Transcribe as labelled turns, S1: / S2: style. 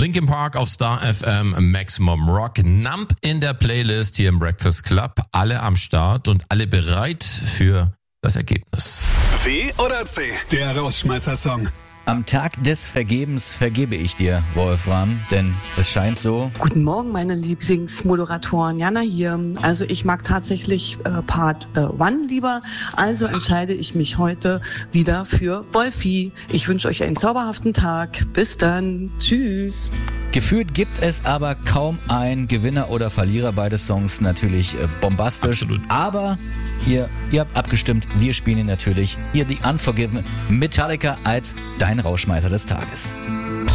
S1: Linkin Park auf Star FM, Maximum Rock, Nump in der Playlist hier im Breakfast Club. Alle am Start und alle bereit für das Ergebnis.
S2: W oder C, der Rausschmeißer-Song.
S3: Am Tag des Vergebens vergebe ich dir, Wolfram, denn es scheint so.
S4: Guten Morgen, meine Lieblingsmoderatoren. Jana hier. Also ich mag tatsächlich Part 1 lieber, also entscheide ich mich heute wieder für Wolfi. Ich wünsche euch einen zauberhaften Tag. Bis dann. Tschüss.
S3: Gefühlt gibt es aber kaum einen Gewinner oder Verlierer. Beide Songs natürlich bombastisch.
S1: Absolut.
S3: Aber ihr habt abgestimmt. Wir spielen ihn natürlich. Hier The Unforgiven, Metallica als dein Rauschmeißer des Tages.